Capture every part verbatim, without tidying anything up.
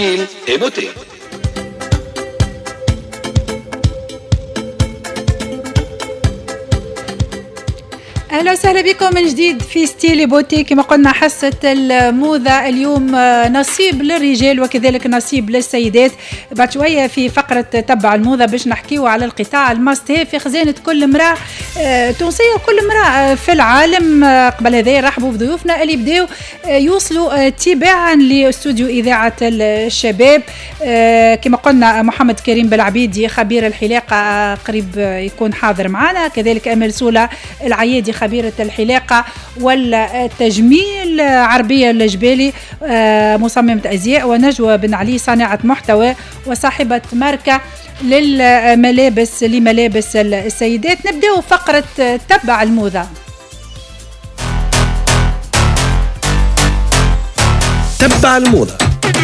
et beauté. اهلا وسهلا بكم من جديد في ستيل بوتي. كما قلنا حصة الموضة اليوم نصيب للرجال وكذلك نصيب للسيدات. بعد شوية في فقرة تبع الموضة باش نحكيو على القطاع الماست هاف في خزانة كل امرأة تونسية وكل امرأة في العالم. قبل هذا يرحبوا بضيوفنا اللي بداوا يوصلوا تباعا لاستوديو إذاعة الشباب. كما قلنا محمد كريم بالعبيدي خبير الحلاقة قريب يكون حاضر معنا، كذلك أمير سولا العيادي خبيرة الحلاقة والتجميل عربية الجبالي مصممة أزياء، ونجوى بن علي صانعة محتوى وصاحبة ماركة للملابس لملابس السيدات. نبدأ فقرة تبع الموضة. تبع الموضة.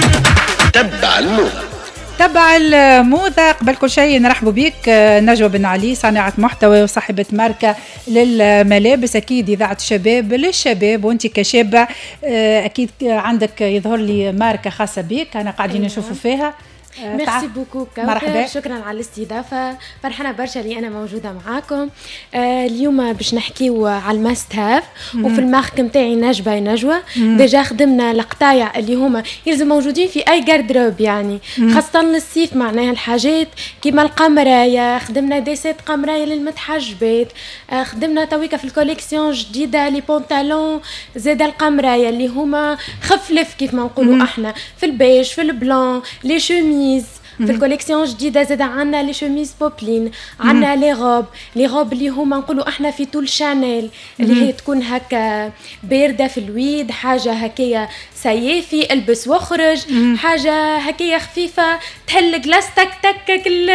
تبع الموضة. تبع الموضة. قبل كل شيء نرحبوا بك نجوى بن علي صانعة محتوى وصاحبة ماركة للملابس، أكيد إذاعة الشباب للشباب، وأنت كشابة أكيد عندك يظهر لي ماركة خاصة بك أنا قاعدين نشوفوا فيها. ميرسي بوكو مرحبا، شكرا على الاستضافه، فرحانه برشا اللي انا موجوده معاكم. آه اليوم باش نحكيو على الماست هاف، وفي المارك نتاعي نجبه نجوى. ديجا خدمنا القطايع اللي هما يلزم موجودين في اي جاردروب، يعني مم. خاصه للصيف، معناها الحاجات كيما القمرايه، خدمنا دي سيت قمرايه للمتحجبات. آه خدمنا تويكا في الكوليكسيون جديده لي بونطالون زاد القمرايه اللي هما خفلف كيف ما نقولوا احنا، في البيج في البلون، لي شومي في الكوليكسيون جديده زاد عندنا لي شوميز بوبلين، عندنا لي غوب لي غوب اللي هما نقولوا احنا في طول شانيل اللي هي تكون هكا بارده في الويد، حاجه هكايا سيافي البس واخرج، حاجه هكايا خفيفه تحل جلاس تك تك كل.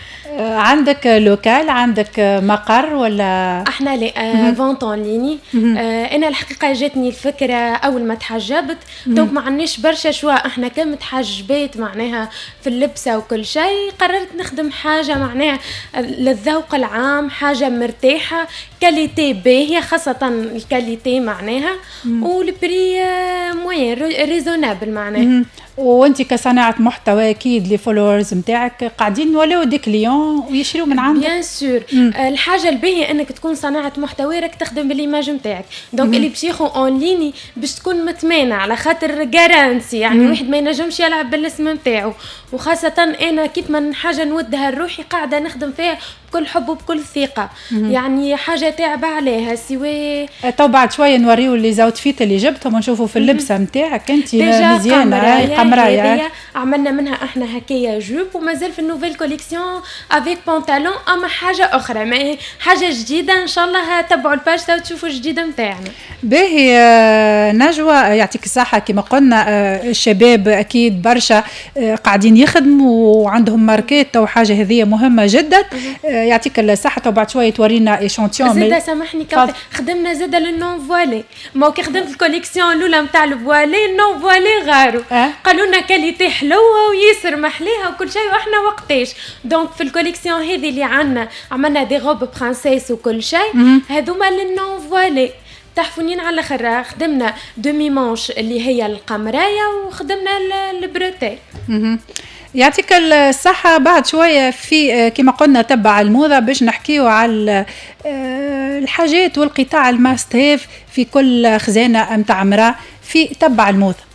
عندك لوكال، عندك مقر ولا؟ احنا لي فونت اون ليني. انا الحقيقه جاتني الفكره اول ما تحجبت، دونك ما عندناش برشا شوا، احنا كمتحجبات معناها في اللبسه وكل شيء، قررت نخدم حاجه معناها للذوق العام، حاجه مرتاحه، كاليتي باهيه، خاصه الكاليتي معناها، والبري موين ريزونابل معناها. وانت كصانعه محتوى اكيد لي فولورز نتاعك قاعدين ولاو دي كليون ويشريوا من عندك. بيان سور. الحاجه الباهيه انك تكون صانعه محتوى راك تخدم بالايماج نتاعك، دونك اللي باش ياخذ اون ليني باش تكون متمانه على خاطر جارانسي، يعني مم. واحد ما ينجمش يلعب بالاسم نتاعو، وخاصه انا كيف من حاجه نودها لروحي قاعده نخدم فيها بكل حب وبكل ثقه، مم. يعني حاجه تعب عليها سوا. تو بعد شويه نوريو لي زاوتفيت اللي جبتهم ونشوفوا في اللبسه نتاعك انت مزيانه قمرايه. عملنا منها احنا هكايا جوب، ومازال في النوفيل كوليكسيون افيك بونطالون، اما حاجه اخرى ما حاجه جديده ان شاء الله تبعوا الباج وتشوفوا الجديده نتاعنا. باهي نجوى يعطيك الصحه. كما قلنا الشباب اكيد برشا قاعدين يخدموا وعندهم ماركات وحاجه هذه مهمه جدا. يعطيك الصحه. وبعد شويه تورينا ايشانتيون. زيد سامحني كوت خدمنا زيد للنون فوالي، ما كي خدمت الكوليكسيون الاولى نتاع الفوالي النون فوالي غاروا، أه؟ قالوا لنا كاليتي حلوه وياسر محليها وكل شيء، واحنا وقتاش دونك في الكوليكسيون هذه اللي عندنا عملنا دي غوب برانسيس وكل شيء، هذوما للنون فوالي تحفونين على الاخر. خدمنا دومي مانش اللي هي القمرايه، وخدمنا البروتي. يعطيك الصحة. بعد شوية في كما قلنا تبع الموضة باش نحكيو على الحاجات والقطاع الماست هاف في كل خزانة متاع امرأة في تبع الموضة.